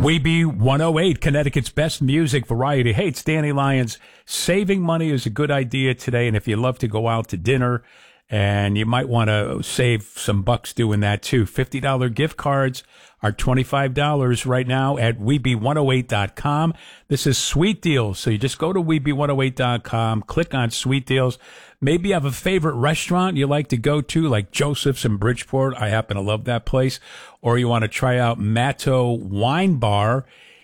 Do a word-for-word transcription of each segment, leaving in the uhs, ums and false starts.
Weeby one oh eight, Connecticut's best music variety. Hey, it's Danny Lyons. Saving money is a good idea today, and if you love to go out to dinner, and you might want to save some bucks doing that too. fifty dollars gift cards are twenty-five dollars right now at weeby one oh eight dot com. This is Sweet Deals. So you just go to weeby one oh eight dot com, click on Sweet Deals. Maybe you have a favorite restaurant you like to go to, like Joseph's in Bridgeport. I happen to love that place. Or you want to try out Matto Wine Bar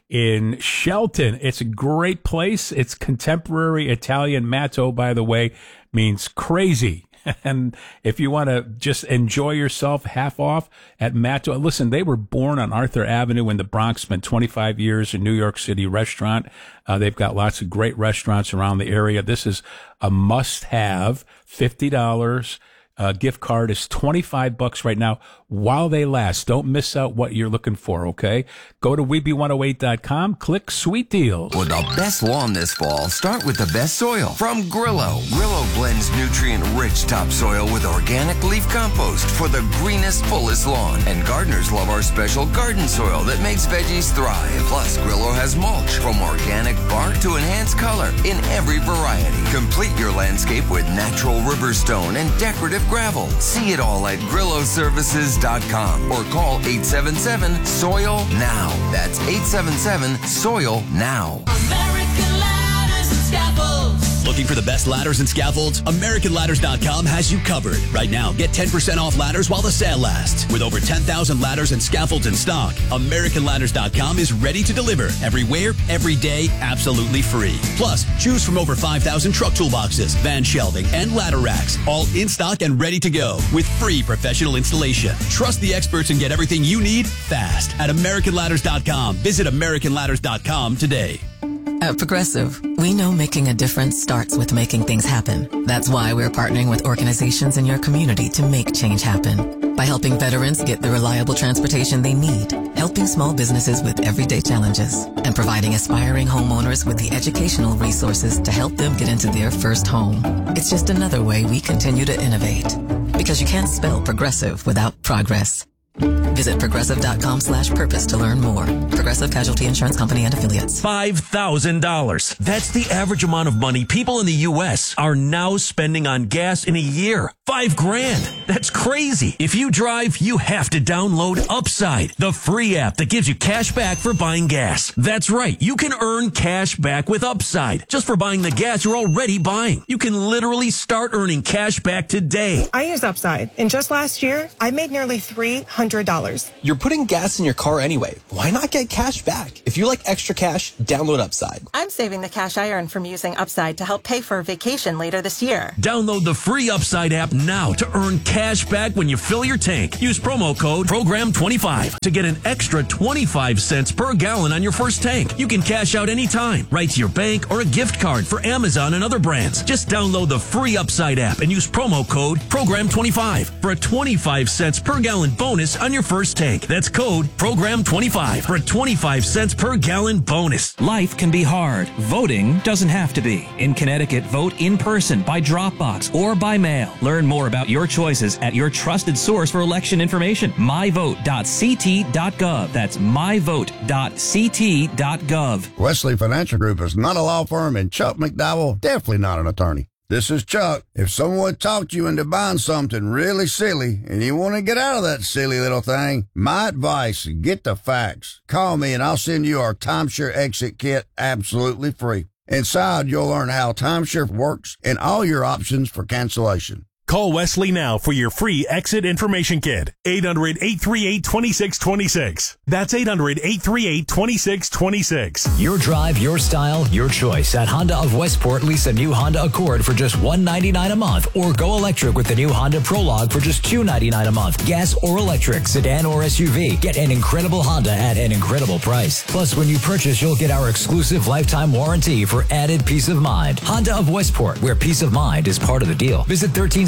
in Shelton. It's a great place. It's contemporary Italian. Matto, by the way, means crazy. And if you want to just enjoy yourself half off at Matto, listen, they were born on Arthur Avenue in the Bronx, spent twenty-five years in New York City restaurant. Uh, they've got lots of great restaurants around the area. This is a must have. fifty dollars. Uh, gift card is twenty-five bucks right now while they last. Don't miss out what you're looking for, okay? Go to weeby one oh eight dot com, click Sweet Deals. For the best lawn this fall, start with the best soil from Grillo. Grillo blends nutrient-rich topsoil with organic leaf compost for the greenest, fullest lawn. And gardeners love our special garden soil that makes veggies thrive. Plus, Grillo has mulch from organic bark to enhance color in every variety. Complete your landscape with natural river stone and decorative gravel. See it all at grillo services dot com or call eight seven seven, soil now. That's eight seven seven, soil now. American Ladders and Scaffolds. Looking for the best ladders and scaffolds? American Ladders dot com has you covered. Right now, get ten percent off ladders while the sale lasts. With over ten thousand ladders and scaffolds in stock, American Ladders dot com is ready to deliver everywhere, every day, absolutely free. Plus, choose from over five thousand truck toolboxes, van shelving, and ladder racks, all in stock and ready to go with free professional installation. Trust the experts and get everything you need fast at American Ladders dot com. Visit American Ladders dot com today. At Progressive, we know making a difference starts with making things happen. That's why we're partnering with organizations in your community to make change happen. By helping veterans get the reliable transportation they need, helping small businesses with everyday challenges, and providing aspiring homeowners with the educational resources to help them get into their first home. It's just another way we continue to innovate. Because you can't spell progressive without progress. Visit progressive dot com slash purpose to learn more. Progressive Casualty Insurance Company and Affiliates. five thousand dollars. That's the average amount of money people in the U S are now spending on gas in a year. Five grand. That's crazy. If you drive, you have to download Upside, the free app that gives you cash back for buying gas. That's right. You can earn cash back with Upside just for buying the gas you're already buying. You can literally start earning cash back today. I use Upside, and just last year, I made nearly three hundred dollars. You're putting gas in your car anyway. Why not get cash back? If you like extra cash, download Upside. I'm saving the cash I earn from using Upside to help pay for a vacation later this year. Download the free Upside app now to earn cash back when you fill your tank. Use promo code program twenty-five to get an extra twenty-five cents per gallon on your first tank. You can cash out anytime, right to your bank or a gift card for Amazon and other brands. Just download the free Upside app and use promo code program twenty-five for a twenty-five cents per gallon bonus on your first tank. That's code program twenty-five for a twenty-five cents per gallon bonus. Life can be hard. Voting doesn't have to be. In Connecticut, vote in person, by drop box, or by mail. Learn more about your choices at your trusted source for election information, my vote dot c t dot gov. That's my vote dot c t dot gov. Wesley Financial Group is not a law firm, and Chuck McDowell definitely not an attorney. This is Chuck. If someone talked you into buying something really silly and you want to get out of that silly little thing, my advice, get the facts. Call me and I'll send you our timeshare exit kit absolutely free. Inside, you'll learn how timeshare works and all your options for cancellation. Call Wesley now for your free exit information kit. eight hundred, eight three eight, two six two six. That's eight hundred, eight three eight, two six two six. Your drive, your style, your choice. At Honda of Westport, lease a new Honda Accord for just one hundred ninety-nine dollars a month, or go electric with the new Honda Prologue for just two hundred ninety-nine dollars a month. Gas or electric, sedan or S U V. Get an incredible Honda at an incredible price. Plus, when you purchase, you'll get our exclusive lifetime warranty for added peace of mind. Honda of Westport, where peace of mind is part of the deal. Visit thirteen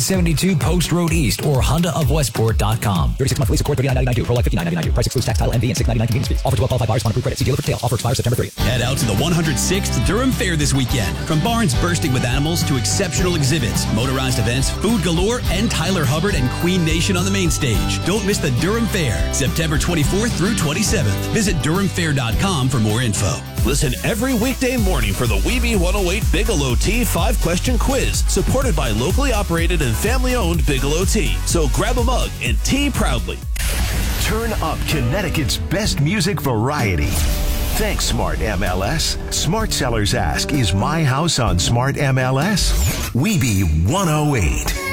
seventy-two Post Road East or Honda of Westport dot com. thirty-six month lease Accord, thirty-nine ninety-nine. Pro like fifty-nine ninety-nine. Price excludes tax, title, M V, and six ninety-nine convenience fees. Offer to well qualified buyers upon approved credit. See dealer for details. Offer expires September thirtieth. Head out to the one hundred sixth Durham Fair this weekend. From barns bursting with animals to exceptional exhibits, motorized events, food galore, and Tyler Hubbard and Queen Nation on the main stage. Don't miss the Durham Fair, September twenty-fourth through twenty-seventh. Visit Durham Fair dot com for more info. Listen every weekday morning for the Weeby one oh eight Bigelow Tea five-question quiz, supported by locally operated and family-owned Bigelow Tea. So grab a mug and tea proudly. Turn up Connecticut's best music variety. Thanks, Smart M L S. Smart Sellers ask, is my house on Smart M L S? Weeby one oh eight.